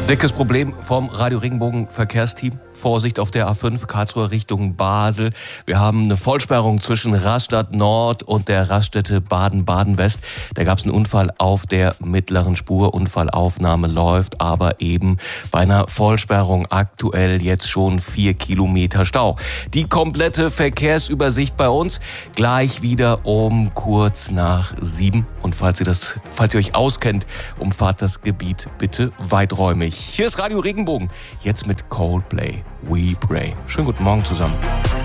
Dickes Problem vom Radio Regenbogen Verkehrsteam. Vorsicht auf der A5 Karlsruhe Richtung Basel. Wir haben eine Vollsperrung zwischen Rastatt Nord und der Raststätte Baden-Baden-West. Da gab es einen Unfall auf der mittleren Spur. Unfallaufnahme läuft aber eben bei einer Vollsperrung aktuell jetzt schon 4 Kilometer Stau. Die komplette Verkehrsübersicht bei uns gleich wieder um kurz nach 7. Und falls ihr euch auskennt, umfahrt das Gebiet bitte weiträumig. Hier ist Radio Regenbogen, jetzt mit Coldplay, We Pray. Schönen guten Morgen zusammen.